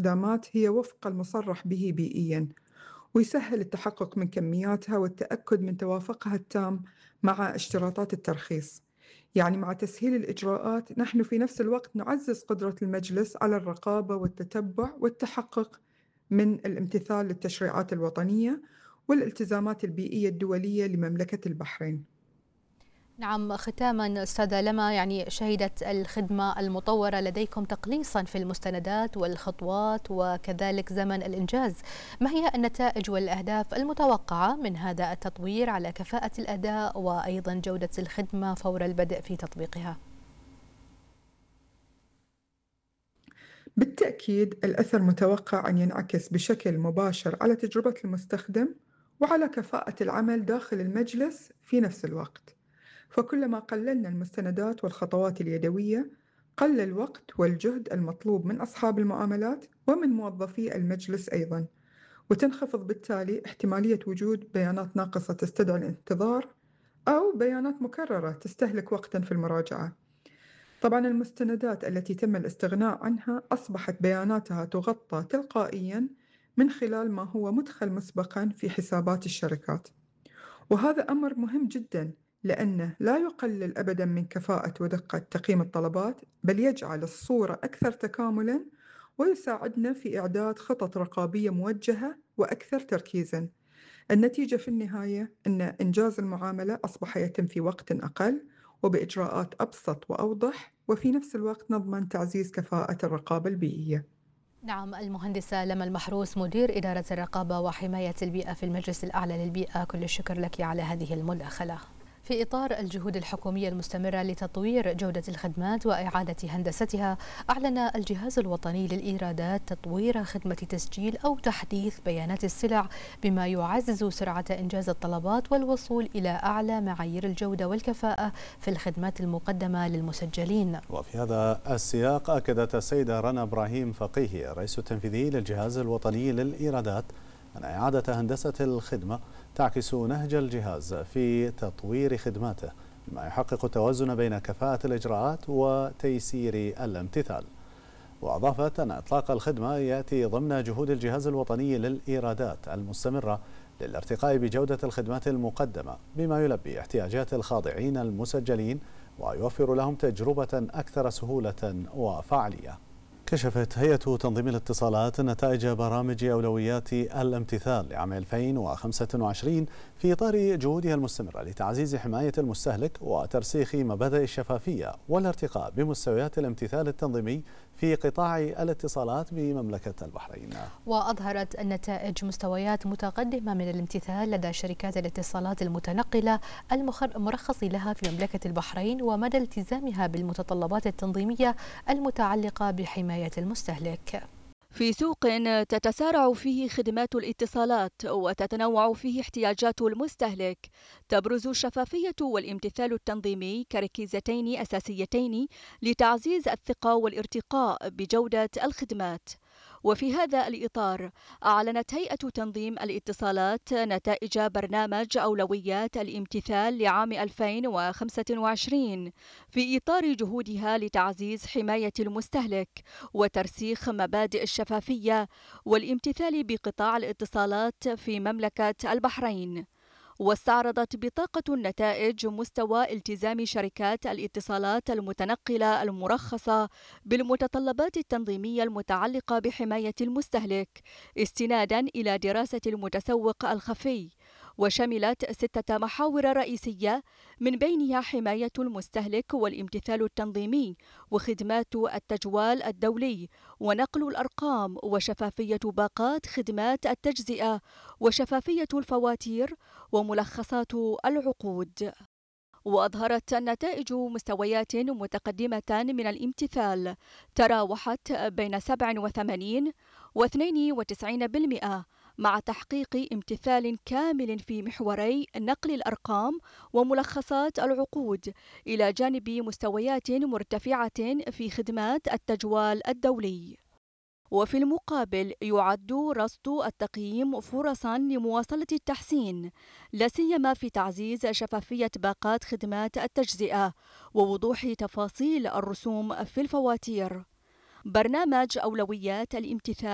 الاستخدامات هي وفق المصرح به بيئياً، ويسهل التحقق من كمياتها والتأكد من توافقها التام مع اشتراطات الترخيص. يعني مع تسهيل الإجراءات نحن في نفس الوقت نعزز قدرة المجلس على الرقابة والتتبع والتحقق من الامتثال للتشريعات الوطنية والالتزامات البيئية الدولية لمملكة البحرين. نعم، ختاما أستاذة لما، يعني شهدت الخدمة المطورة لديكم تقليصا في المستندات والخطوات وكذلك زمن الإنجاز. ما هي النتائج والأهداف المتوقعة من هذا التطوير على كفاءة الأداء وأيضا جودة الخدمة فور البدء في تطبيقها؟ بالتأكيد الأثر متوقع أن ينعكس بشكل مباشر على تجربة المستخدم وعلى كفاءة العمل داخل المجلس في نفس الوقت. فكلما قللنا المستندات والخطوات اليدوية قل الوقت والجهد المطلوب من أصحاب المعاملات ومن موظفي المجلس أيضاً، وتنخفض بالتالي احتمالية وجود بيانات ناقصة تستدعي الانتظار أو بيانات مكررة تستهلك وقتاً في المراجعة. طبعاً المستندات التي تم الاستغناء عنها أصبحت بياناتها تغطى تلقائياً من خلال ما هو مدخل مسبقاً في حسابات الشركات، وهذا أمر مهم جداً لأنه لا يقلل أبداً من كفاءة ودقة تقييم الطلبات، بل يجعل الصورة أكثر تكاملاً ويساعدنا في إعداد خطط رقابية موجهة وأكثر تركيزاً. النتيجة في النهاية أن إنجاز المعاملة أصبح يتم في وقت أقل وبإجراءات أبسط وأوضح، وفي نفس الوقت نضمن تعزيز كفاءة الرقابة البيئية. نعم، المهندسة لما المحروس، مدير إدارة الرقابة وحماية البيئة في المجلس الأعلى للبيئة، كل الشكر لك على هذه المداخلة. في إطار الجهود الحكومية المستمرة لتطوير جودة الخدمات وإعادة هندستها، أعلن الجهاز الوطني للإيرادات تطوير خدمة تسجيل أو تحديث بيانات السلع، بما يعزز سرعة إنجاز الطلبات والوصول إلى أعلى معايير الجودة والكفاءة في الخدمات المقدمة للمسجلين. وفي هذا السياق أكدت السيدة رنا إبراهيم فقيهي الرئيس التنفيذي للجهاز الوطني للإيرادات أن إعادة هندسة الخدمة تعكس نهج الجهاز في تطوير خدماته، بما يحقق التوازن بين كفاءة الإجراءات وتيسير الامتثال. وأضافت أن إطلاق الخدمة يأتي ضمن جهود الجهاز الوطني للإيرادات المستمرة للارتقاء بجودة الخدمات المقدمة، بما يلبي احتياجات الخاضعين المسجلين ويوفر لهم تجربة أكثر سهولة وفعالية. كشفت هيئة تنظيم الاتصالات نتائج برامج أولويات الامتثال لعام 2025 في إطار جهودها المستمرة لتعزيز حماية المستهلك وترسيخ مبادئ الشفافية والارتقاء بمستويات الامتثال التنظيمي في قطاع الاتصالات بمملكة البحرين. وأظهرت النتائج مستويات متقدمة من الامتثال لدى شركات الاتصالات المتنقلة المرخص لها في مملكة البحرين، ومدى التزامها بالمتطلبات التنظيمية المتعلقة بحماية المستهلك. في سوق تتسارع فيه خدمات الاتصالات وتتنوع فيه احتياجات المستهلك، تبرز الشفافية والامتثال التنظيمي كركيزتين أساسيتين لتعزيز الثقة والارتقاء بجودة الخدمات. وفي هذا الإطار أعلنت هيئة تنظيم الاتصالات نتائج برنامج أولويات الامتثال لعام 2025 في إطار جهودها لتعزيز حماية المستهلك وترسيخ مبادئ الشفافية والامتثال بقطاع الاتصالات في مملكة البحرين. واستعرضت بطاقة النتائج مستوى التزام شركات الاتصالات المتنقلة المرخصة بالمتطلبات التنظيمية المتعلقة بحماية المستهلك استنادا إلى دراسة المتسوق الخفي، وشملت 6 محاور رئيسية من بينها حماية المستهلك والامتثال التنظيمي وخدمات التجوال الدولي ونقل الأرقام وشفافية باقات خدمات التجزئة وشفافية الفواتير وملخصات العقود. وأظهرت النتائج مستويات متقدمة من الامتثال تراوحت بين 87 و 92%، مع تحقيق امتثال كامل في محوري نقل الأرقام وملخصات العقود، إلى جانب مستويات مرتفعة في خدمات التجوال الدولي. وفي المقابل يعد رصد التقييم فرصا لمواصلة التحسين، لا سيما في تعزيز شفافية باقات خدمات التجزئة ووضوح تفاصيل الرسوم في الفواتير. برنامج أولويات الامتثال